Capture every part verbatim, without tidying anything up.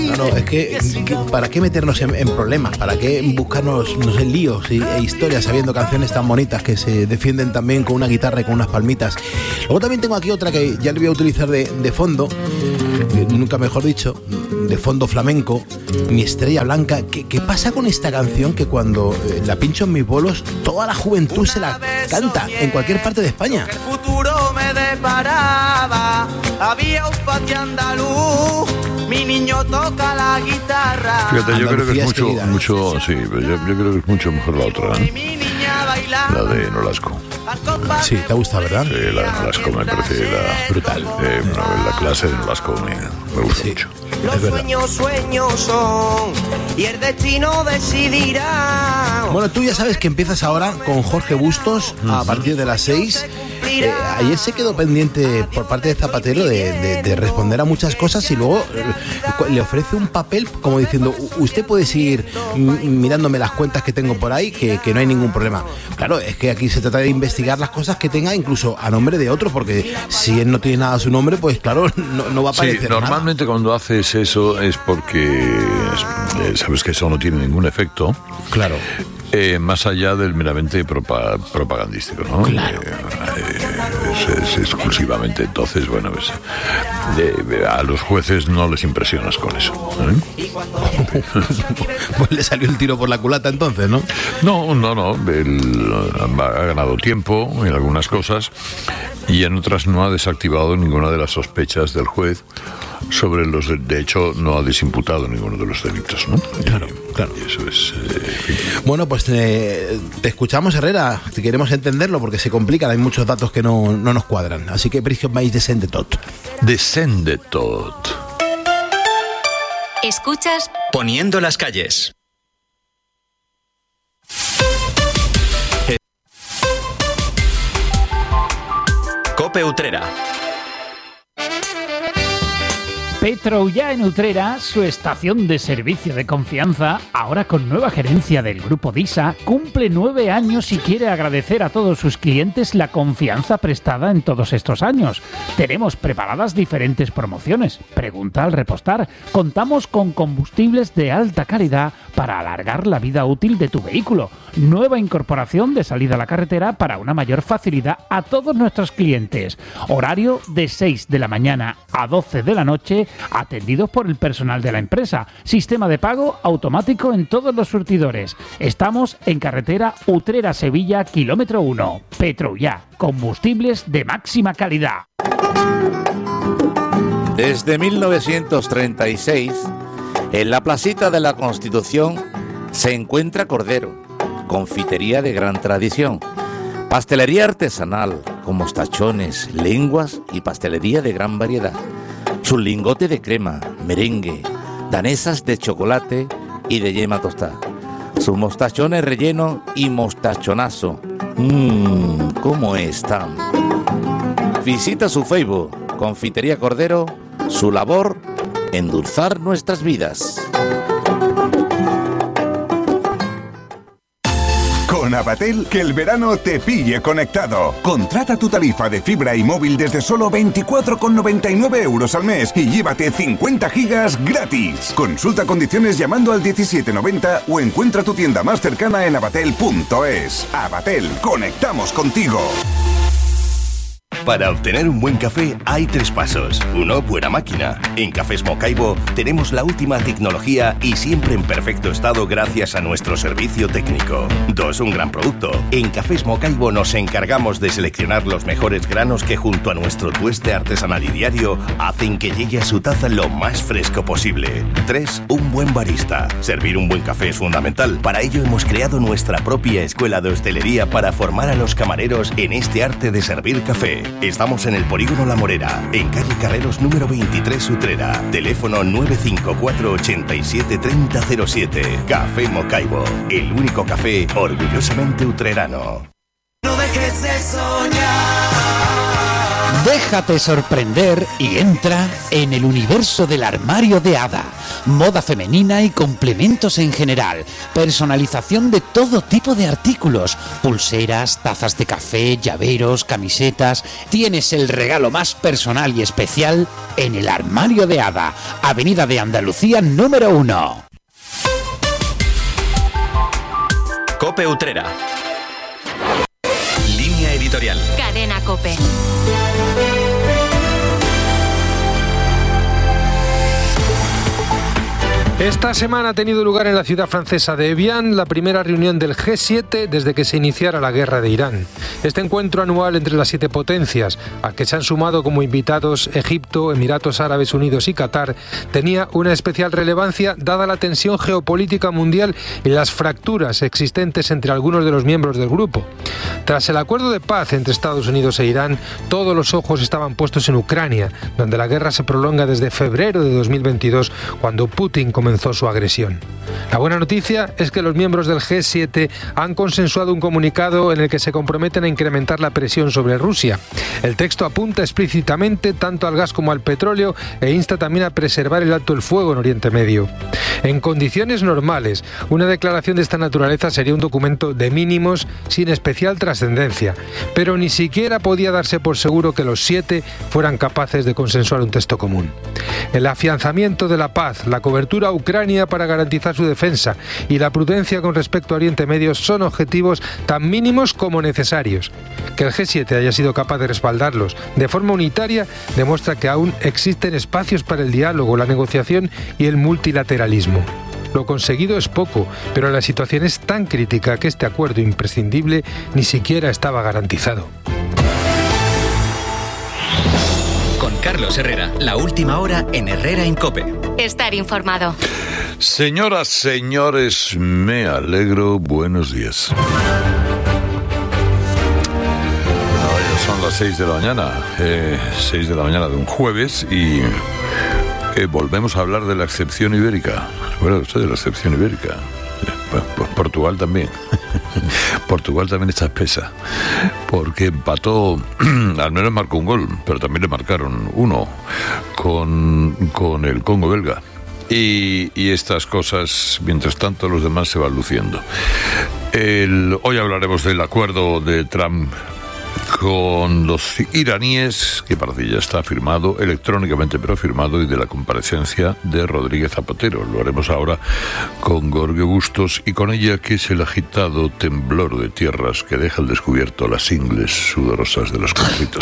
Claro, es que, que ¿para qué meternos en, en problemas? ¿Para qué buscarnos, no sé, líos y, e historias sabiendo canciones tan bonitas que se defienden también con una guitarra y con unas palmitas? Luego también tengo aquí otra que ya le voy a utilizar de, de fondo, eh, nunca mejor dicho, de fondo flamenco, Mi Estrella Blanca. ¿Qué, qué pasa con esta canción que cuando eh, la pincho en mis bolos, toda la juventud se la canta en cualquier parte de España? El futuro me deparaba, había un patio andaluz, mi niño toca la guitarra. Fíjate, yo creo que es mucho, querida, mucho, sí, pero yo, yo creo que es mucho mejor la otra, ¿eh? La de Nolasco. Sí, te gusta, ¿verdad? Sí, la de Nolasco me parece la, brutal. Eh, bueno, la clase de Nolasco me, me gusta sí, mucho. Los sueños, sueños son, y el destino decidirá. Bueno, tú ya sabes que empiezas ahora con Jorge Bustos a partir de las seis. Eh, ayer se quedó pendiente por parte de Zapatero de, de, de responder a muchas cosas y luego eh, le ofrece un papel como diciendo: usted puede seguir m- mirándome las cuentas que tengo por ahí, que, que no hay ningún problema. Claro, es que aquí se trata de investigar las cosas que tenga incluso a nombre de otro, porque si él no tiene nada a su nombre, pues claro, no, no va a aparecer. Sí, normalmente nada. Cuando haces eso es porque eh, sabes que eso no tiene ningún efecto. Claro. Eh, más allá del meramente propa- propagandístico, ¿no? Claro. Eh, eh, es, es exclusivamente. Entonces, bueno, pues, de, a los jueces no les impresionas con eso, ¿eh? Pues le salió el tiro por la culata entonces, ¿no? No, no, no. Él ha ganado tiempo en algunas cosas y en otras no ha desactivado ninguna de las sospechas del juez sobre los... De, de hecho, no ha desimputado ninguno de los delitos, ¿no? Claro, claro. Y eso es... Eh, bueno, pues eh, te escuchamos, Herrera, si queremos entenderlo, porque se complican, hay muchos datos que no, no nos cuadran. Así que, Brigio Mais descende tot. Descende tot. Escuchas Poniendo las calles. Cope Utrera. Petroullà en Utrera, su estación de servicio de confianza, ahora con nueva gerencia del Grupo DISA, cumple nueve años y quiere agradecer a todos sus clientes la confianza prestada en todos estos años. Tenemos preparadas diferentes promociones. Pregunta al repostar. Contamos con combustibles de alta calidad para alargar la vida útil de tu vehículo. Nueva incorporación de salida a la carretera para una mayor facilidad a todos nuestros clientes. Horario de seis de la mañana a doce de la noche, atendidos por el personal de la empresa. Sistema de pago automático en todos los surtidores. Estamos en carretera Utrera-Sevilla, kilómetro uno. Petroullà, combustibles de máxima calidad. Desde mil novecientos treinta y seis, en la placita de la Constitución se encuentra Cordero, confitería de gran tradición, pastelería artesanal con mostachones, lenguas y pastelería de gran variedad. Su lingote de crema, merengue, danesas de chocolate y de yema tostada. Sus mostachones relleno y mostachonazo. Mmm, ¿cómo están? Visita su Facebook, Confitería Cordero, su labor, endulzar nuestras vidas. Con Avatel, que el verano te pille conectado. Contrata tu tarifa de fibra y móvil desde solo veinticuatro con noventa y nueve euros al mes y llévate cincuenta gigas gratis. Consulta condiciones llamando al diecisiete noventa o encuentra tu tienda más cercana en avatel punto es. Avatel, conectamos contigo. Para obtener un buen café hay tres pasos. Uno, buena máquina. En Cafés Mocaibo tenemos la última tecnología y siempre en perfecto estado gracias a nuestro servicio técnico. Dos, un gran producto. En Cafés Mocaibo nos encargamos de seleccionar los mejores granos que junto a nuestro tueste artesanal y diario hacen que llegue a su taza lo más fresco posible. Tres, un buen barista. Servir un buen café es fundamental. Para ello hemos creado nuestra propia escuela de hostelería para formar a los camareros en este arte de servir café. Estamos en el Polígono La Morera, en calle Carreros número veintitrés, Utrera. Teléfono nueve cinco cuatro, ochenta y siete, treinta cero siete. Café Mocaibo, el único café orgullosamente utrerano. No dejes de soñar. Déjate sorprender y entra en el universo del armario de Ada. moda femenina y complementos en general, personalización de todo tipo de artículos, pulseras, tazas de café, llaveros, camisetas. Tienes el regalo más personal y especial en el Armario de Ada, Avenida de Andalucía número uno. COPE Utrera. Línea editorial. Cadena COPE. Esta semana ha tenido lugar en la ciudad francesa de Evian la primera reunión del G siete desde que se iniciara la guerra de Irán. Este encuentro anual entre las siete potencias, al que se han sumado como invitados Egipto, Emiratos Árabes Unidos y Qatar, tenía una especial relevancia dada la tensión geopolítica mundial y las fracturas existentes entre algunos de los miembros del grupo. Tras el acuerdo de paz entre Estados Unidos e Irán, todos los ojos estaban puestos en Ucrania, donde la guerra se prolonga desde febrero de dos mil veintidós, cuando Putin comenzó su agresión. La buena noticia es que los miembros del G siete han consensuado un comunicado en el que se comprometen a incrementar la presión sobre Rusia. El texto apunta explícitamente tanto al gas como al petróleo e insta también a preservar el alto el fuego en Oriente Medio. En condiciones normales, una declaración de esta naturaleza sería un documento de mínimos sin especial trascendencia, pero ni siquiera podía darse por seguro que los siete fueran capaces de consensuar un texto común. El afianzamiento de la paz, la cobertura a Ucrania para garantizar su defensa y la prudencia con respecto a Oriente Medio son objetivos tan mínimos como necesarios. Que el G siete haya sido capaz de respaldarlos de forma unitaria demuestra que aún existen espacios para el diálogo, la negociación y el multilateralismo. Lo conseguido es poco, pero la situación es tan crítica que este acuerdo imprescindible ni siquiera estaba garantizado. Con Carlos Herrera, la última hora en Herrera en COPE. Estar informado. Señoras, señores, me alegro. Buenos días. Bueno, ya son las seis de la mañana, eh, seis de la mañana de un jueves y eh, volvemos a hablar de la excepción ibérica. ¿Se acuerda usted de la excepción ibérica? Pues, pues Portugal también. Portugal también está espesa, porque empató, al menos marcó un gol, pero también le marcaron uno con, con el Congo belga. Y, y estas cosas, mientras tanto, los demás se van luciendo. El, hoy hablaremos del acuerdo de Trump con los iraníes, que parece ya está firmado, electrónicamente pero firmado, y de la comparecencia de Rodríguez Zapatero. Lo haremos ahora con Gorge Bustos y con ella, que es el agitado temblor de tierras que deja al descubierto las ingles sudorosas de los conflictos.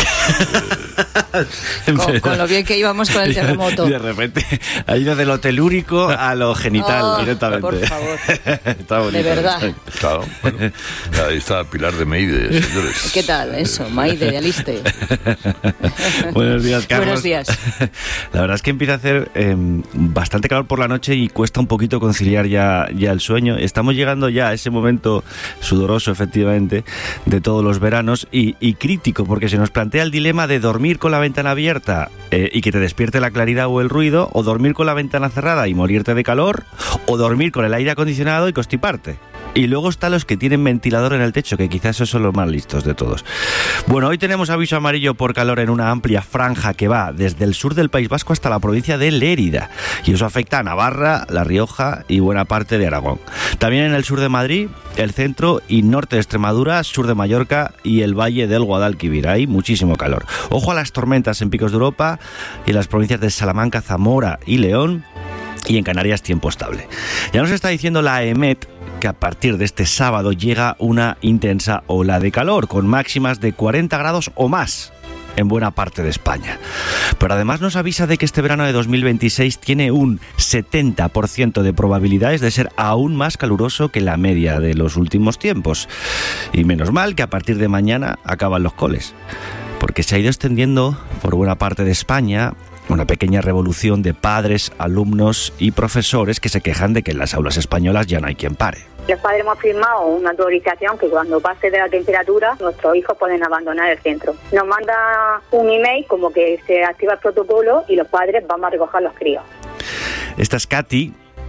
con, con lo bien que íbamos con el terremoto. De repente ha ido de lo telúrico a lo genital, oh, directamente. Por favor. Está bonito. De verdad. Claro, bueno, ahí está Pilar de Meide, señores. ¿Qué tal? Eso, Maide de Aliste. Buenos días, Carlos. Buenos días. La verdad es que empieza a hacer eh, bastante calor por la noche y cuesta un poquito conciliar ya, ya el sueño. Estamos llegando ya a ese momento sudoroso, efectivamente, de todos los veranos y, y crítico, porque se nos plantea el dilema de dormir con la ventana abierta eh, y que te despierte la claridad o el ruido, o dormir con la ventana cerrada y morirte de calor, o dormir con el aire acondicionado y constiparte. Y luego están los que tienen ventilador en el techo, que quizás esos son los más listos de todos. Bueno, hoy tenemos aviso amarillo por calor en una amplia franja que va desde el sur del País Vasco hasta la provincia de Lérida. Y eso afecta a Navarra, La Rioja y buena parte de Aragón. También en el sur de Madrid, el centro y norte de Extremadura, sur de Mallorca y el valle del Guadalquivir. Hay muchísimo calor. Ojo a las tormentas en picos de Europa y en las provincias de Salamanca, Zamora y León. Y en Canarias, tiempo estable. Ya nos está diciendo la EMET que a partir de este sábado llega una intensa ola de calor, con máximas de cuarenta grados o más en buena parte de España. Pero además nos avisa de que este verano de dos mil veintiséis tiene un setenta por ciento de probabilidades de ser aún más caluroso que la media de los últimos tiempos. Y menos mal que a partir de mañana acaban los coles, porque se ha ido extendiendo por buena parte de España una pequeña revolución de padres, alumnos y profesores que se quejan de que en las aulas españolas ya no hay quien pare. Los padres hemos firmado una autorización que cuando pase de la temperatura nuestros hijos pueden abandonar el centro. Nos manda un email como que se activa el protocolo y los padres vamos a recoger los críos. Esta es Katy,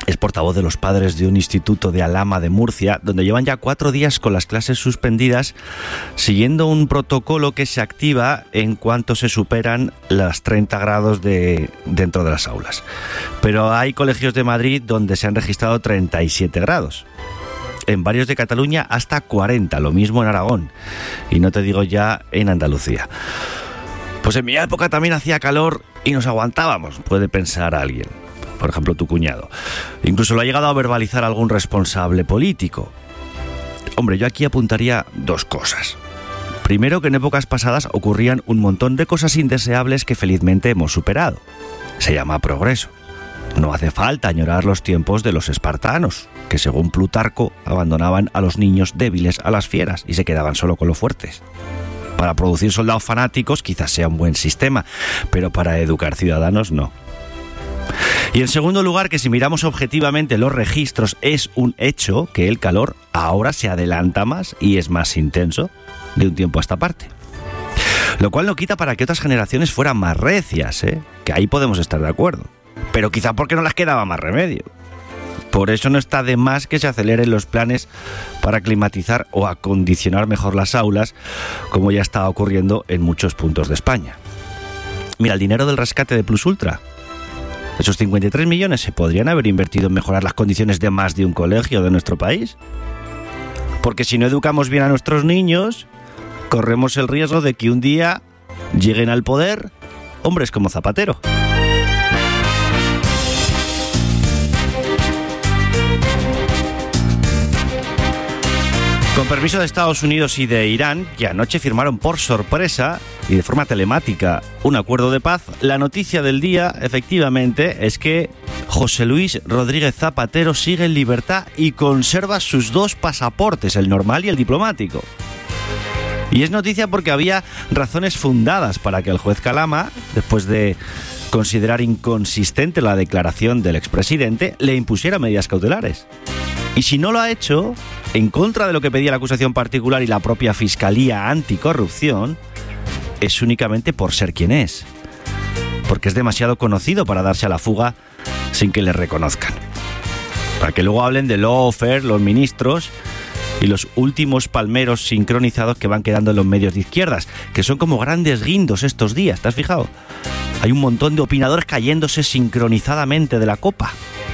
Es portavoz de los padres de un instituto de Alhama de Murcia, donde llevan ya cuatro días con las clases suspendidas, siguiendo un protocolo que se activa en cuanto se superan los treinta grados de, dentro de las aulas. Pero hay colegios de Madrid donde se han registrado treinta y siete grados. En varios de Cataluña hasta cuarenta, lo mismo en Aragón. Y no te digo ya en Andalucía. Pues en mi época también hacía calor y nos aguantábamos, puede pensar alguien. Por ejemplo, tu cuñado. Incluso lo ha llegado a verbalizar algún responsable político. Hombre, yo aquí apuntaría dos cosas. Primero, que en épocas pasadas ocurrían un montón de cosas indeseables que felizmente hemos superado. Se llama progreso. No hace falta añorar los tiempos de los espartanos, que según Plutarco abandonaban a los niños débiles a las fieras y se quedaban solo con los fuertes. Para producir soldados fanáticos quizás sea un buen sistema, pero para educar ciudadanos no. Y en segundo lugar, que si miramos objetivamente los registros, es un hecho que el calor ahora se adelanta más y es más intenso de un tiempo a esta parte. Lo cual no quita para que otras generaciones fueran más recias, ¿eh? Que ahí podemos estar de acuerdo. Pero quizá porque no les quedaba más remedio. Por eso no está de más que se aceleren los planes para climatizar o acondicionar mejor las aulas, como ya está ocurriendo en muchos puntos de España. Mira, el dinero del rescate de Plus Ultra, esos cincuenta y tres millones se podrían haber invertido en mejorar las condiciones de más de un colegio de nuestro país. Porque si no educamos bien a nuestros niños, corremos el riesgo de que un día lleguen al poder hombres como Zapatero. Con permiso de Estados Unidos y de Irán, que anoche firmaron por sorpresa y de forma telemática un acuerdo de paz, la noticia del día, efectivamente, es que José Luis Rodríguez Zapatero sigue en libertad y conserva sus dos pasaportes, el normal y el diplomático. Y es noticia porque había razones fundadas para que el juez Calama, después de considerar inconsistente la declaración del expresidente, le impusiera medidas cautelares. Y si no lo ha hecho, en contra de lo que pedía la acusación particular y la propia Fiscalía Anticorrupción, es únicamente por ser quien es. Porque es demasiado conocido para darse a la fuga sin que le reconozcan. Para que luego hablen de lawfare, los ministros y los últimos palmeros sincronizados que van quedando en los medios de izquierdas, que son como grandes guindos estos días, ¿te has fijado? Hay un montón de opinadores cayéndose sincronizadamente de la copa.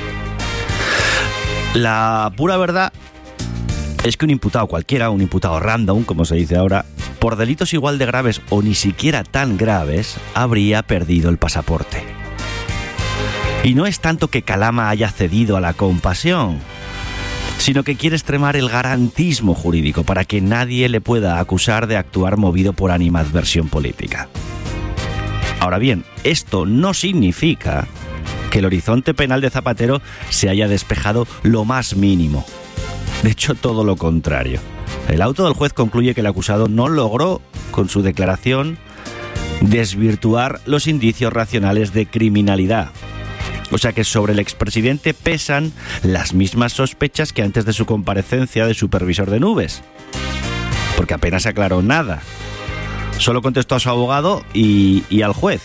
La pura verdad es que un imputado cualquiera, un imputado random, como se dice ahora, por delitos igual de graves o ni siquiera tan graves, habría perdido el pasaporte. Y no es tanto que Calama haya cedido a la compasión, sino que quiere extremar el garantismo jurídico para que nadie le pueda acusar de actuar movido por animadversión política. Ahora bien, esto no significa que el horizonte penal de Zapatero se haya despejado lo más mínimo. De hecho, todo lo contrario. El auto del juez concluye que el acusado no logró, con su declaración, desvirtuar los indicios racionales de criminalidad. O sea que sobre el expresidente pesan las mismas sospechas que antes de su comparecencia de supervisor de nubes. Porque apenas aclaró nada. Solo contestó a su abogado y, y al juez.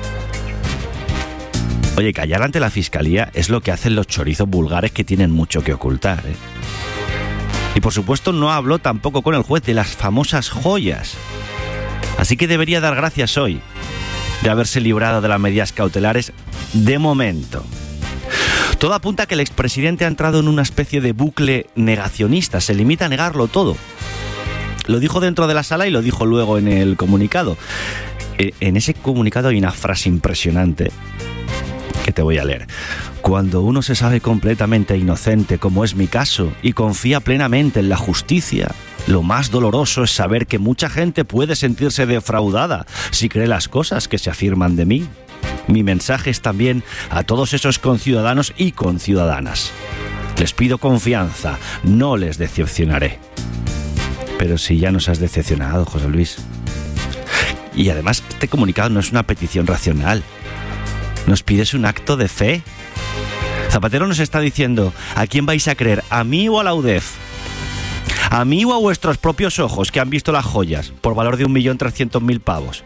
Oye, callar ante la fiscalía es lo que hacen los chorizos vulgares que tienen mucho que ocultar, ¿eh? Y por supuesto no habló tampoco con el juez de las famosas joyas. Así que debería dar gracias hoy de haberse librado de las medidas cautelares de momento. Todo apunta a que el expresidente ha entrado en una especie de bucle negacionista, se limita a negarlo todo. Lo dijo dentro de la sala y lo dijo luego en el comunicado. En ese comunicado hay una frase impresionante que te voy a leer. Cuando uno se sabe completamente inocente, como es mi caso, y confía plenamente en la justicia, lo más doloroso es saber que mucha gente puede sentirse defraudada si cree las cosas que se afirman de mí. Mi mensaje es también a todos esos conciudadanos y conciudadanas. Les pido confianza, no les decepcionaré. Pero si ya nos has decepcionado, José Luis. Y además, este comunicado no es una petición racional. Nos pides un acto de fe. Zapatero nos está diciendo, ¿a quién vais a creer? ¿A mí o a la U D E F? ¿A mí o a vuestros propios ojos que han visto las joyas por valor de un millón trescientos mil pavos?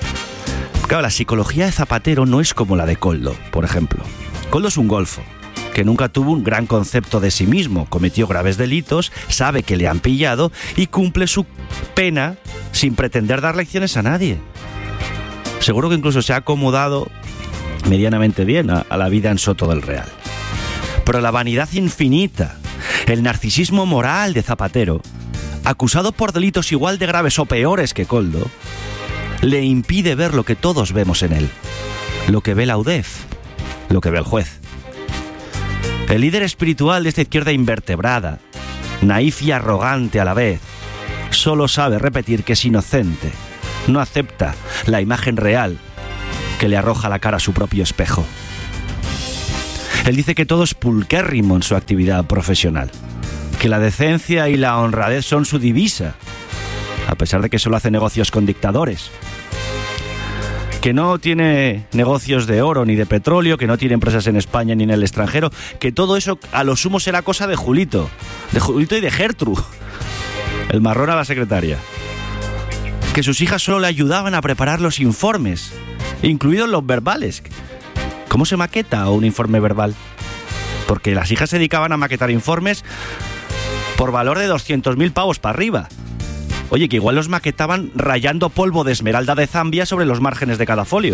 Claro, la psicología de Zapatero no es como la de Koldo, por ejemplo. Koldo es un golfo. que nunca tuvo un gran concepto de sí mismo, cometió graves delitos, sabe que le han pillado y cumple su pena sin pretender dar lecciones a nadie. Seguro que incluso se ha acomodado medianamente bien a, a la vida en Soto del Real. Pero la vanidad infinita, el narcisismo moral de Zapatero, acusado por delitos igual de graves o peores que Koldo, le impide ver lo que todos vemos en él, lo que ve la U D E F, lo que ve el juez. El líder espiritual de esta izquierda invertebrada, naif y arrogante a la vez, solo sabe repetir que es inocente, no acepta la imagen real que le arroja a la cara su propio espejo. Él dice que todo es pulquérrimo en su actividad profesional, que la decencia y la honradez son su divisa, a pesar de que solo hace negocios con dictadores, que no tiene negocios de oro ni de petróleo, que no tiene empresas en España ni en el extranjero, que todo eso a lo sumo será cosa de Julito, de Julito y de Gertrude, el marrón a la secretaria, que sus hijas solo le ayudaban a preparar los informes, incluidos los verbales. ¿Cómo se maqueta un informe verbal? Porque las hijas se dedicaban a maquetar informes por valor de doscientos mil pavos para arriba. Oye, que igual los maquetaban rayando polvo de esmeralda de Zambia sobre los márgenes de cada folio.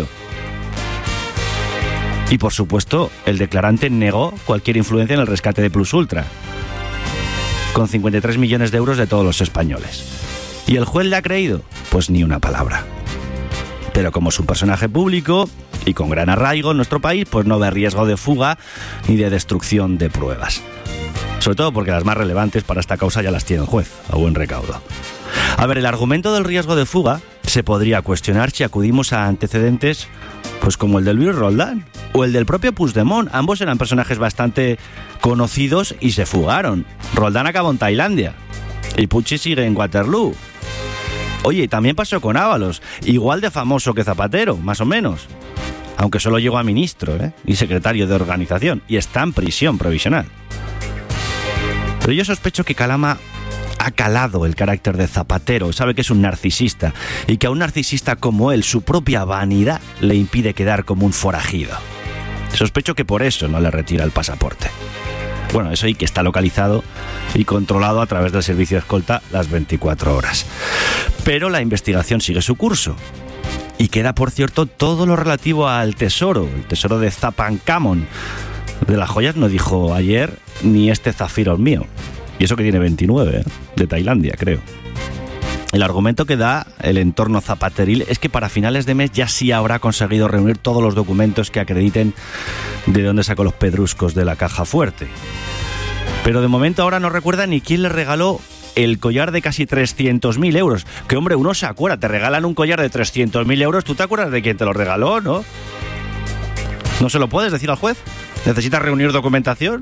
Y por supuesto, el declarante negó cualquier influencia en el rescate de Plus Ultra, con cincuenta y tres millones de euros de todos los españoles. ¿Y el juez le ha creído? Pues ni una palabra. Pero como es un personaje público y con gran arraigo en nuestro país, pues no ve riesgo de fuga ni de destrucción de pruebas. Sobre todo porque las más relevantes para esta causa ya las tiene el juez, a buen recaudo. A ver, el argumento del riesgo de fuga se podría cuestionar si acudimos a antecedentes pues como el de Luis Roldán o el del propio Puigdemont. Ambos eran personajes bastante conocidos y se fugaron. Roldán acabó en Tailandia y Puig sigue en Waterloo. Oye, y también pasó con Ábalos, igual de famoso que Zapatero, más o menos, aunque solo llegó a ministro, ¿eh? y secretario de organización, y está en prisión provisional. Pero yo sospecho que Calama ha calado el carácter de Zapatero, sabe que es un narcisista, y que a un narcisista como él, su propia vanidad le impide quedar como un forajido. Sospecho que por eso no le retira el pasaporte. Bueno, eso y que está localizado y controlado a través del servicio de escolta las veinticuatro horas. Pero la investigación sigue su curso. Y queda, por cierto, todo lo relativo al tesoro, el tesoro de Zapancamón. De las joyas no dijo ayer ni este zafiro es mío. Y eso que tiene veintinueve, ¿eh? De Tailandia, creo. El argumento que da el entorno zapateril es que para finales de mes ya sí habrá conseguido reunir todos los documentos que acrediten de dónde sacó los pedruscos de la caja fuerte. Pero de momento ahora no recuerda ni quién le regaló el collar de casi trescientos mil euros. Que hombre, uno se acuerda, te regalan un collar de trescientos mil euros, ¿tú te acuerdas de quién te lo regaló, no? ¿No se lo puedes decir al juez? ¿Necesitas reunir documentación?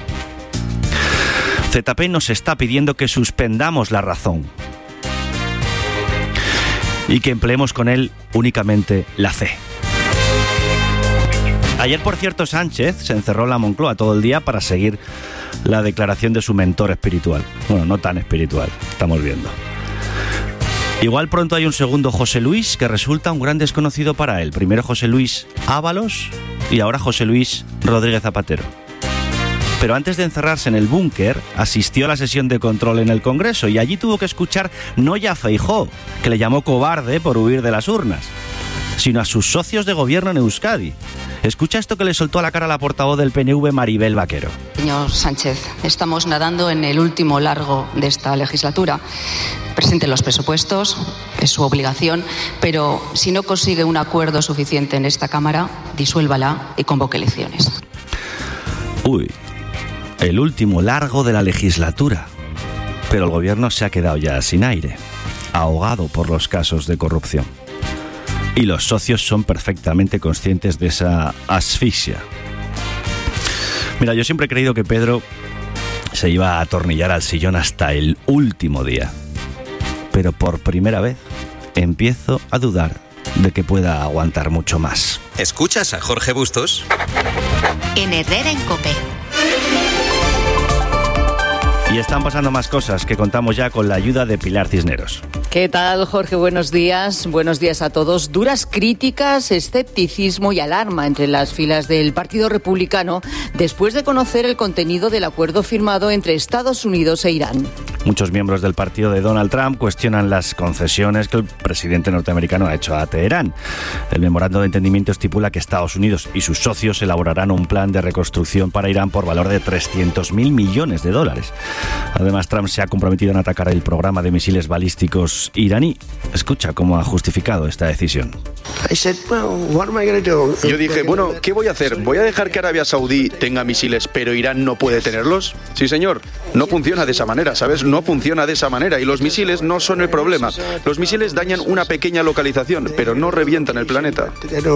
Z P nos está pidiendo que suspendamos la razón y que empleemos con él únicamente la fe. Ayer, por cierto, Sánchez se encerró en la Moncloa todo el día para seguir la declaración de su mentor espiritual. Bueno, no tan espiritual, estamos viendo. Igual pronto hay un segundo José Luis que resulta un gran desconocido para él. Primero José Luis Ábalos y ahora José Luis Rodríguez Zapatero. Pero antes de encerrarse en el búnker, asistió a la sesión de control en el Congreso y allí tuvo que escuchar no ya a Feijóo, que le llamó cobarde por huir de las urnas, sino a sus socios de gobierno en Euskadi. Escucha esto que le soltó a la cara la portavoz del P N V, Maribel Vaquero. Señor Sánchez, estamos nadando en el último largo de esta legislatura. Presente los presupuestos, es su obligación, pero si no consigue un acuerdo suficiente en esta Cámara, disuélvala y convoque elecciones. Uy, el último largo de la legislatura. Pero el gobierno se ha quedado ya sin aire, ahogado por los casos de corrupción. Y los socios son perfectamente conscientes de esa asfixia. Mira, yo siempre he creído que Pedro se iba a atornillar al sillón hasta el último día. Pero por primera vez empiezo a dudar de que pueda aguantar mucho más. ¿Escuchas a Jorge Bustos? En Herrera en COPE. Y están pasando más cosas que contamos ya con la ayuda de Pilar Cisneros. ¿Qué tal, Jorge? Buenos días. Buenos días a todos. Duras críticas, escepticismo y alarma entre las filas del Partido Republicano después de conocer el contenido del acuerdo firmado entre Estados Unidos e Irán. Muchos miembros del partido de Donald Trump cuestionan las concesiones que el presidente norteamericano ha hecho a Teherán. El memorando de entendimiento estipula que Estados Unidos y sus socios elaborarán un plan de reconstrucción para Irán por valor de trescientos mil millones de dólares. Además, Trump se ha comprometido en atacar el programa de misiles balísticos iraní. Escucha cómo ha justificado esta decisión. Yo dije, bueno, ¿qué voy a hacer? ¿Voy a dejar que Arabia Saudí tenga misiles, pero Irán no puede tenerlos? Sí, señor. No funciona de esa manera, ¿sabes? No funciona de esa manera y los misiles no son el problema. Los misiles dañan una pequeña localización, pero no revientan el planeta.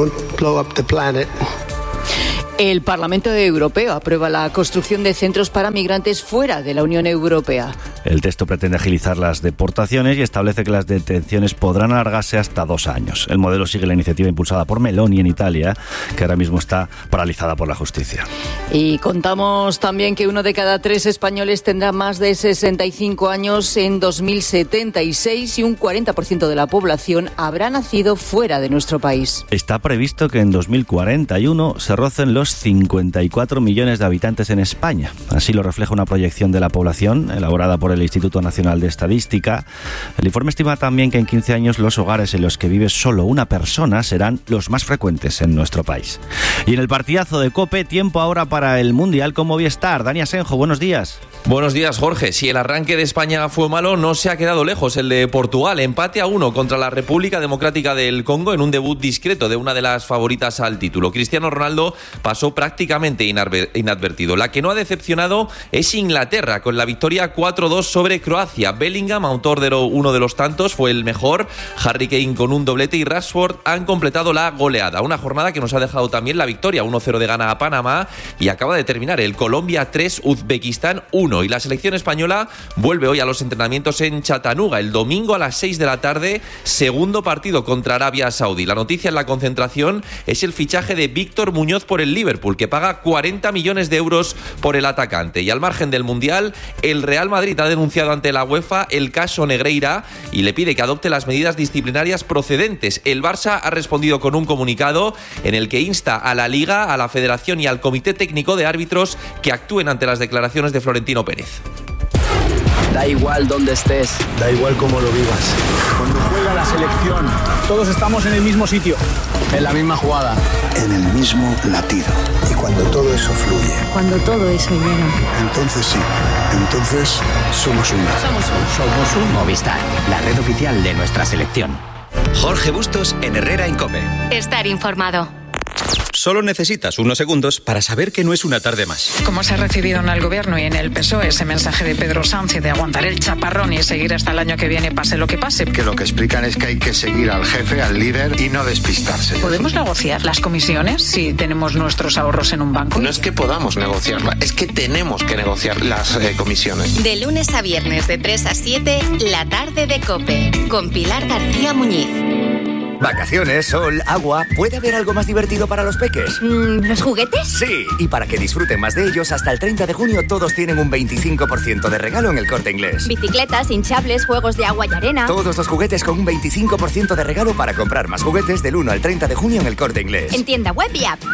El Parlamento Europeo aprueba la construcción de centros para migrantes fuera de la Unión Europea. El texto pretende agilizar las deportaciones y establece que las detenciones podrán alargarse hasta dos años. El modelo sigue la iniciativa impulsada por Meloni en Italia, que ahora mismo está paralizada por la justicia. Y contamos también que uno de cada tres españoles tendrá más de sesenta y cinco años en dos mil setenta y seis y un cuarenta por ciento de la población habrá nacido fuera de nuestro país. Está previsto que en dos mil cuarenta y uno se rocen los cincuenta y cuatro millones de habitantes en España. Así lo refleja una proyección de la población elaborada por el Instituto Nacional de Estadística. El informe estima también que en quince años los hogares en los que vive solo una persona serán los más frecuentes en nuestro país. Y en el partidazo de COPE, tiempo ahora para el Mundial con Movistar. Dani Asenjo, buenos días. Buenos días, Jorge. Si el arranque de España fue malo, no se ha quedado lejos el de Portugal. Empate a uno contra la República Democrática del Congo en un debut discreto de una de las favoritas al título. Cristiano Ronaldo pasó prácticamente inadvertido. La que no ha decepcionado es Inglaterra, con la victoria cuatro dos sobre Croacia. Bellingham, autor de uno de los tantos, fue el mejor. Harry Kane con un doblete y Rashford han completado la goleada. Una jornada que nos ha dejado también la victoria uno cero de Ghana a Panamá y acaba de terminar el Colombia tres, Uzbekistán uno. Y la selección española vuelve hoy a los entrenamientos en Chattanooga. El domingo a las seis de la tarde, segundo partido contra Arabia Saudí. La noticia en la concentración es el fichaje de Víctor Muñoz por el Liverpool, que paga cuarenta millones de euros por el atacante. Y al margen del Mundial, el Real Madrid ha denunciado ante la UEFA el caso Negreira y le pide que adopte las medidas disciplinarias procedentes. El Barça ha respondido con un comunicado en el que insta a la Liga, a la Federación y al Comité Técnico de Árbitros que actúen ante las declaraciones de Florentino Pérez. Da igual dónde estés, da igual cómo lo vivas. Cuando juega la selección, todos estamos en el mismo sitio, en la misma jugada, en el mismo latido. Y cuando todo eso fluye, cuando todo eso llega, entonces sí, entonces somos uno. Somos uno. Somos un Movistar, la red oficial de nuestra selección. Jorge Bustos en Herrera en COPE. Estar informado. Solo necesitas unos segundos para saber que no es una tarde más. Como se ha recibido en el Gobierno y en el P S O E ese mensaje de Pedro Sánchez de aguantar el chaparrón y seguir hasta el año que viene, pase lo que pase. Que lo que explican es que hay que seguir al jefe, al líder y no despistarse. ¿Podemos negociar las comisiones si tenemos nuestros ahorros en un banco? No es que podamos negociarla, es que tenemos que negociar las eh, comisiones. De lunes a viernes de tres a siete, la tarde de COPE, con Pilar García Muñiz. Vacaciones, sol, agua. ¿Puede haber algo más divertido para los peques? Mm, ¿Los juguetes? Sí, y para que disfruten más de ellos, hasta el treinta de junio todos tienen un veinticinco por ciento de regalo en El Corte Inglés. Bicicletas, hinchables, juegos de agua y arena. Todos los juguetes con un veinticinco por ciento de regalo para comprar más juguetes del uno al treinta de junio en El Corte Inglés. En tienda web y app.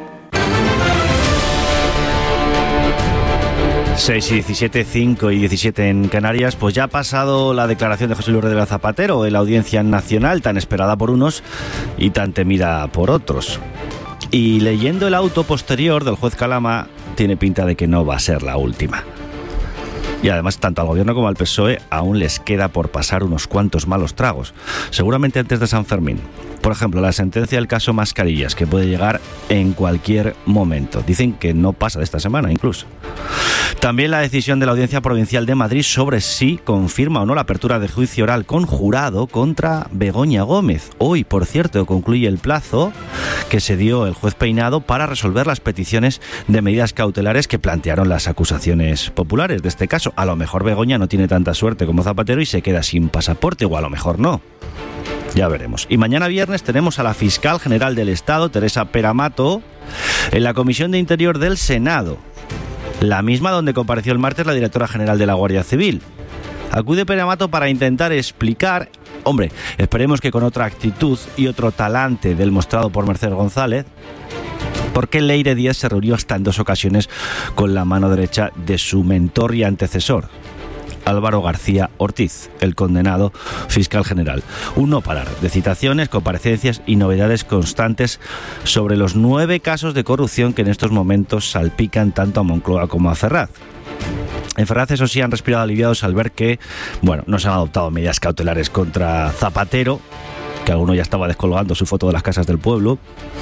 seis y diecisiete, cinco y diecisiete en Canarias. Pues ya ha pasado la declaración de José Luis Rodríguez Zapatero en la Audiencia Nacional, tan esperada por unos y tan temida por otros. Y leyendo el auto posterior del juez Calama, tiene pinta de que no va a ser la última. Y además, tanto al Gobierno como al P S O E aún les queda por pasar unos cuantos malos tragos, seguramente antes de San Fermín. Por ejemplo, la sentencia del caso Mascarillas, que puede llegar en cualquier momento. Dicen que no pasa de esta semana incluso. También la decisión de la Audiencia Provincial de Madrid sobre si confirma o no la apertura de juicio oral con jurado contra Begoña Gómez. Hoy, por cierto, concluye el plazo que se dio el juez Peinado para resolver las peticiones de medidas cautelares que plantearon las acusaciones populares de este caso. A lo mejor Begoña no tiene tanta suerte como Zapatero y se queda sin pasaporte, o a lo mejor no. Ya veremos. Y mañana viernes tenemos a la fiscal general del Estado, Teresa Peramato, en la Comisión de Interior del Senado. La misma donde compareció el martes la directora general de la Guardia Civil. Acude Pere Mato para intentar explicar, hombre, esperemos que con otra actitud y otro talante del mostrado por Mercedes González, por qué Leire Díaz se reunió hasta en dos ocasiones con la mano derecha de su mentor y antecesor, Álvaro García Ortiz, el condenado fiscal general. Un no parar de citaciones, comparecencias y novedades constantes sobre los nueve casos de corrupción que en estos momentos salpican tanto a Moncloa como a Ferraz. En Ferraz, eso sí, han respirado aliviados al ver que, bueno, no se han adoptado medidas cautelares contra Zapatero, que alguno ya estaba descolgando su foto de las casas del pueblo,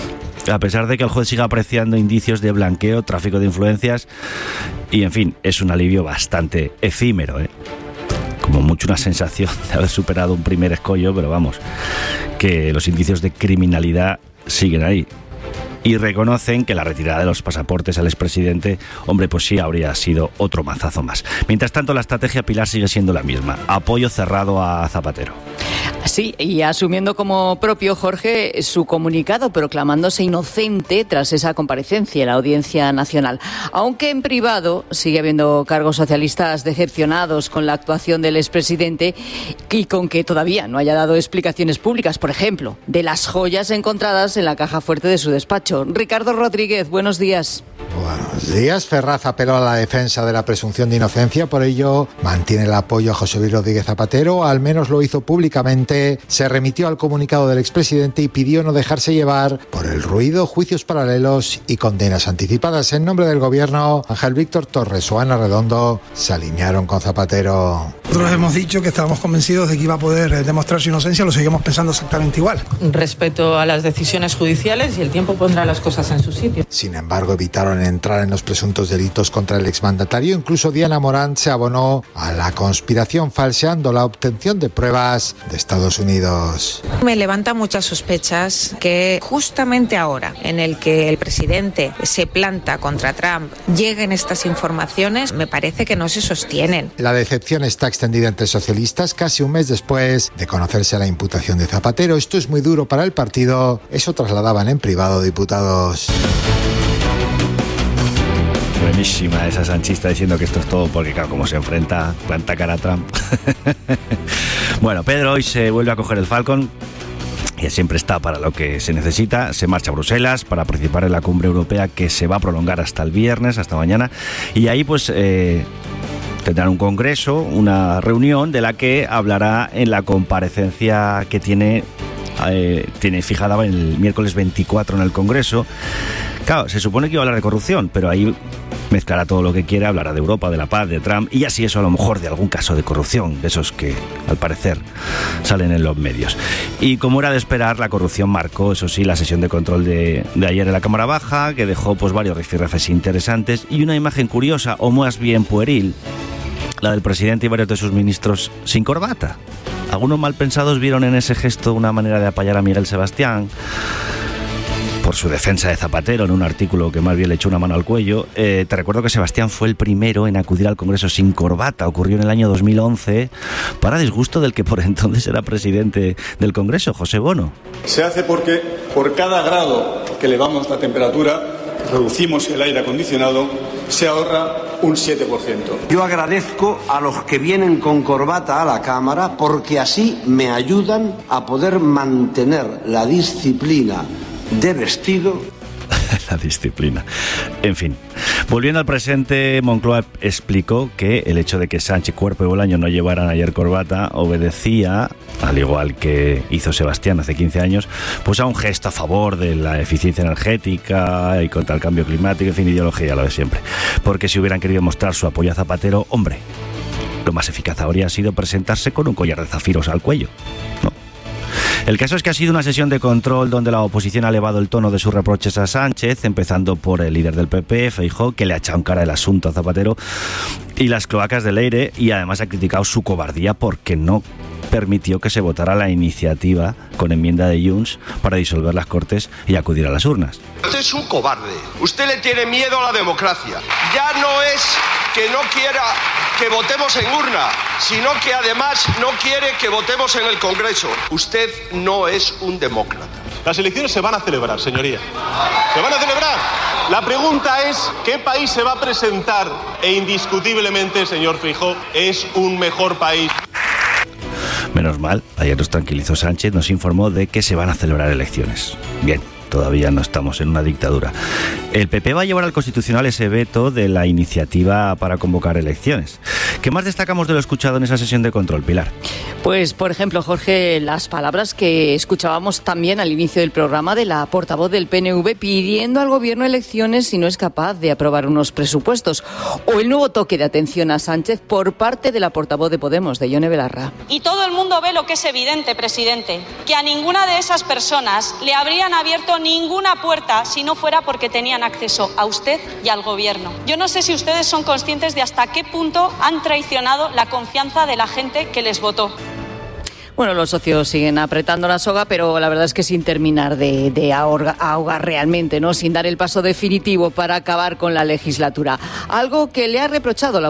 a pesar de que el juez siga apreciando indicios de blanqueo, tráfico de influencias y, en fin, es un alivio bastante efímero, ¿eh? Como mucho una sensación de haber superado un primer escollo, pero vamos, que los indicios de criminalidad siguen ahí. Y reconocen que la retirada de los pasaportes al expresidente, hombre, pues sí habría sido otro mazazo más. Mientras tanto, la estrategia Pilar sigue siendo la misma: apoyo cerrado a Zapatero. Sí, y asumiendo como propio, Jorge, su comunicado, proclamándose inocente tras esa comparecencia en la Audiencia Nacional. Aunque en privado sigue habiendo cargos socialistas decepcionados con la actuación del expresidente y con que todavía no haya dado explicaciones públicas, por ejemplo, de las joyas encontradas en la caja fuerte de su despacho. Ricardo Rodríguez, buenos días. Buenos días. Ferraz apeló a la defensa de la presunción de inocencia, por ello mantiene el apoyo a José Luis Rodríguez Zapatero, al menos lo hizo públicamente, se remitió al comunicado del expresidente y pidió no dejarse llevar por el ruido, juicios paralelos y condenas anticipadas. En nombre del gobierno, Ángel Víctor Torres o Ana Redondo se alinearon con Zapatero. Nosotros hemos dicho que estábamos convencidos de que iba a poder demostrar su inocencia, lo seguimos pensando exactamente igual. Respeto a las decisiones judiciales y el tiempo pondrá las cosas en su sitio. Sin embargo, evitaron entrar en los presuntos delitos contra el exmandatario. Incluso Diana Morant se abonó a la conspiración falseando la obtención de pruebas de Estados Unidos. Me levanta muchas sospechas que justamente ahora, en el que el presidente se planta contra Trump, lleguen estas informaciones, me parece que no se sostienen. La decepción está extendida entre socialistas casi un mes después de conocerse la imputación de Zapatero. Esto es muy duro para el partido. Eso trasladaban en privado diputados. Buenísima esa sanchista diciendo que esto es todo porque, claro, como se enfrenta, planta cara a Trump. Bueno, Pedro hoy se vuelve a coger el Falcon, que siempre está para lo que se necesita. Se marcha a Bruselas para participar en la cumbre europea que se va a prolongar hasta el viernes, hasta mañana. Y ahí, pues, eh, tendrán un congreso, una reunión de la que hablará en la comparecencia que tiene, eh, tiene fijada el miércoles veinticuatro en el Congreso. Claro, se supone que iba a hablar de corrupción, pero ahí mezclará todo lo que quiera, hablará de Europa, de la paz, de Trump y así eso a lo mejor de algún caso de corrupción, de esos que al parecer salen en los medios. Y como era de esperar, la corrupción marcó, eso sí, la sesión de control de, de ayer en la Cámara Baja, que dejó pues varios rifirrafes interesantes y una imagen curiosa, o más bien pueril, la del presidente y varios de sus ministros sin corbata. Algunos malpensados vieron en ese gesto una manera de apoyar a Miguel Sebastián por su defensa de Zapatero en un artículo que más bien le echó una mano al cuello. Eh, te recuerdo que Sebastián fue el primero en acudir al Congreso sin corbata. Ocurrió en el año dos mil once para disgusto del que por entonces era presidente del Congreso, José Bono. Se hace porque por cada grado que elevamos la temperatura, reducimos el aire acondicionado, se ahorra un siete por ciento. Yo agradezco a los que vienen con corbata a la Cámara porque así me ayudan a poder mantener la disciplina de vestido. La disciplina. En fin, volviendo al presente, Moncloa explicó que el hecho de que Sánchez, Cuerpo y Bolaño no llevaran ayer corbata obedecía, al igual que hizo Sebastián hace quince años, pues a un gesto a favor de la eficiencia energética y contra el cambio climático, en fin, ideología, lo de siempre. Porque si hubieran querido mostrar su apoyo a Zapatero, hombre, lo más eficaz habría sido presentarse con un collar de zafiros al cuello, ¿no? El caso es que ha sido una sesión de control donde la oposición ha elevado el tono de sus reproches a Sánchez, empezando por el líder del P P, Feijóo, que le ha echado en cara el asunto a Zapatero y las cloacas de Leire, y además ha criticado su cobardía porque no permitió que se votara la iniciativa con enmienda de Junts para disolver las Cortes y acudir a las urnas. Usted es un cobarde. Usted le tiene miedo a la democracia. Ya no es que no quiera que votemos en urna, sino que además no quiere que votemos en el Congreso. Usted no es un demócrata. Las elecciones se van a celebrar, señoría. ¿Se van a celebrar? La pregunta es, ¿qué país se va a presentar? E indiscutiblemente, señor Feijóo, es un mejor país. Menos mal, ayer nos tranquilizó Sánchez, nos informó de que se van a celebrar elecciones. Bien. Todavía no estamos en una dictadura. El P P va a llevar al Constitucional ese veto de la iniciativa para convocar elecciones. ¿Qué más destacamos de lo escuchado en esa sesión de control, Pilar? Pues, por ejemplo, Jorge, las palabras que escuchábamos también al inicio del programa de la portavoz del P N V pidiendo al Gobierno elecciones si no es capaz de aprobar unos presupuestos. O el nuevo toque de atención a Sánchez por parte de la portavoz de Podemos, de Ione Belarra. Y todo el mundo ve lo que es evidente, presidente, que a ninguna de esas personas le habrían abierto ninguna puerta si no fuera porque tenían acceso a usted y al Gobierno. Yo no sé si ustedes son conscientes de hasta qué punto han traicionado la confianza de la gente que les votó. Bueno, los socios siguen apretando la soga, pero la verdad es que sin terminar de, de ahogar, ahogar realmente, ¿no? Sin dar el paso definitivo para acabar con la legislatura. Algo que le ha reprochado la